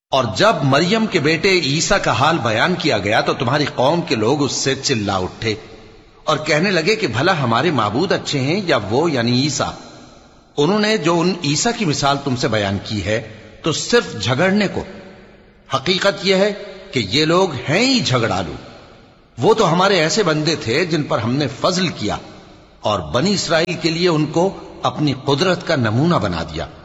और जब मरियम के बेटे ईसा का हाल बयान किया गया तो तुम्हारी कौम के लोग उससे चिल्ला उठे और कहने लगे कि भला हमारे माबूद अच्छे हैं या वो यानी ईसा। उन्होंने जो उन ईसा की मिसाल तुमसे बयान की है तो सिर्फ झगड़ने को। हकीकत यह है कि ये लोग हैं ही झगड़ालू। वो तो हमारे ऐसे बंदे थे जिन पर हमने फजल किया और बनी इसराइल के लिए उनको अपनी कुदरत का नमूना बना दिया।